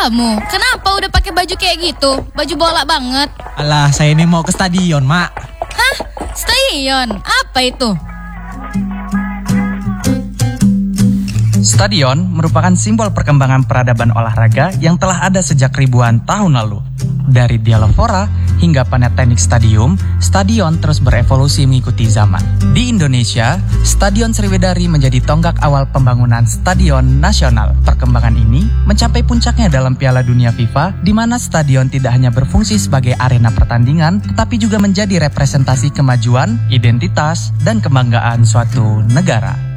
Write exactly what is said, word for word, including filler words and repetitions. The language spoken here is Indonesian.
kamu? Kenapa udah pakai baju kayak gitu? Baju bola banget. Alah, saya ini mau ke stadion, Mak. Hah? Stadion? Apa itu? Stadion merupakan simbol perkembangan peradaban olahraga yang telah ada sejak ribuan tahun lalu. Dari Dialovora hingga Panathinaikos Stadium, stadion terus berevolusi mengikuti zaman. Di Indonesia, Stadion Sriwedari menjadi tonggak awal pembangunan stadion nasional. Perkembangan ini mencapai puncaknya dalam Piala Dunia FIFA, di mana stadion tidak hanya berfungsi sebagai arena pertandingan, tetapi juga menjadi representasi kemajuan, identitas, dan kebanggaan suatu negara.